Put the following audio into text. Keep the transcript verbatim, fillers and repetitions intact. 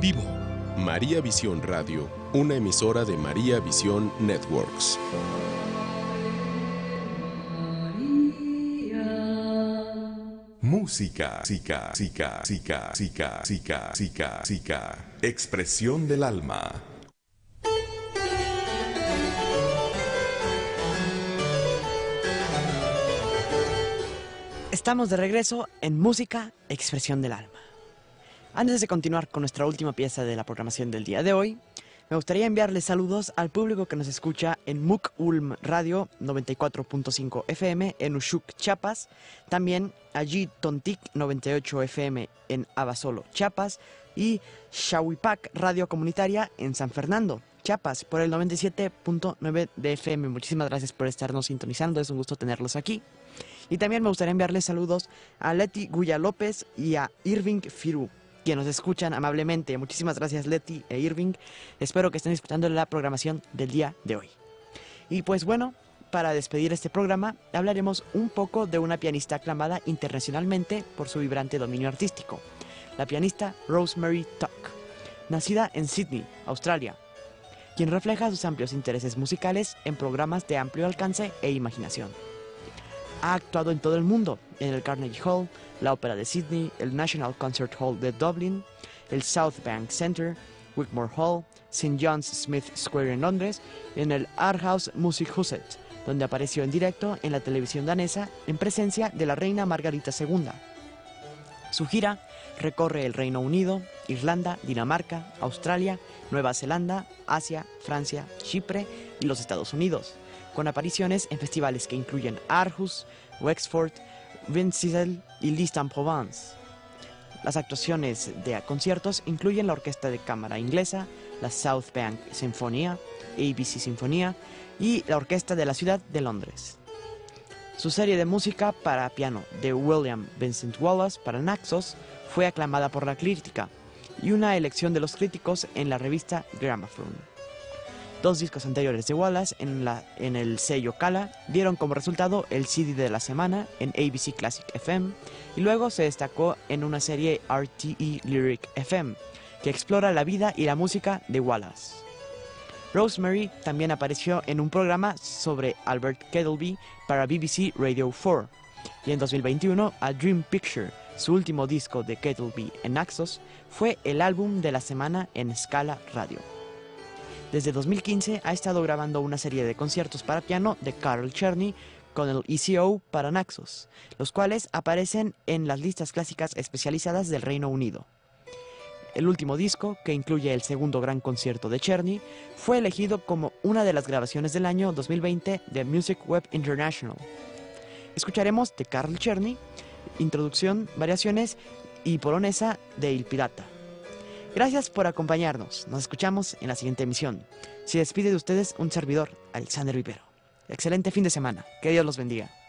vivo. María Visión Radio, una emisora de María Visión Networks. Música, sica, sica, sica, sica, sica, sica, sica. Expresión del alma. Estamos de regreso en Música, Expresión del Alma. Antes de continuar con nuestra última pieza de la programación del día de hoy, me gustaría enviarles saludos al público que nos escucha en M U C Ulm Radio noventa y cuatro punto cinco F M en Ushuk, Chiapas, también allí Tontic noventa y ocho F M en Abasolo, Chiapas, y Xahuipac Radio Comunitaria en San Fernando, Chiapas, por el noventa y siete punto nueve de F M. Muchísimas gracias por estarnos sintonizando, es un gusto tenerlos aquí. Y también me gustaría enviarles saludos a Leti Guya López y a Irving Firu, quienes nos escuchan amablemente. Muchísimas gracias, Leti e Irving. Espero que estén disfrutando de la programación del día de hoy. Y pues bueno, para despedir este programa, hablaremos un poco de una pianista aclamada internacionalmente por su vibrante dominio artístico, la pianista Rosemary Tuck, nacida en Sydney, Australia, quien refleja sus amplios intereses musicales en programas de amplio alcance e imaginación. Ha actuado en todo el mundo, en el Carnegie Hall, la Ópera de Sydney, el National Concert Hall de Dublín, el South Bank Centre, Wigmore Hall, Saint John's Smith Square en Londres, en el Arthouse Musikhuset, donde apareció en directo en la televisión danesa en presencia de la reina Margarita segunda. Su gira recorre el Reino Unido, Irlanda, Dinamarca, Australia, Nueva Zelanda, Asia, Francia, Chipre y los Estados Unidos, con apariciones en festivales que incluyen Aarhus, Wexford, Vincizell y Lisle-en-Provence. Las actuaciones de conciertos incluyen la Orquesta de Cámara Inglesa, la South Bank Sinfonía, A B C Sinfonía y la Orquesta de la Ciudad de Londres. Su serie de música para piano de William Vincent Wallace para Naxos fue aclamada por la crítica y una elección de los críticos en la revista Gramophone. Dos discos anteriores de Wallace en, la, en el sello Kala dieron como resultado el C D de la semana en A B C Classic F M y luego se destacó en una serie R T E Lyric F M que explora la vida y la música de Wallace. Rosemary también apareció en un programa sobre Albert Kettleby para B B C Radio cuatro y en dos mil veintiuno A Dream Picture, su último disco de Kettleby en Naxos, fue el álbum de la semana en Scala Radio. Desde dos mil quince ha estado grabando una serie de conciertos para piano de Carl Czerny con el E C O para Naxos, los cuales aparecen en las listas clásicas especializadas del Reino Unido. El último disco, que incluye el segundo gran concierto de Czerny, fue elegido como una de las grabaciones del año dos mil veinte de Music Web International. Escucharemos de Carl Czerny, introducción, variaciones y polonesa de Il Pirata. Gracias por acompañarnos. Nos escuchamos en la siguiente emisión. Se despide de ustedes un servidor, Alexander Vivero. Excelente fin de semana. Que Dios los bendiga.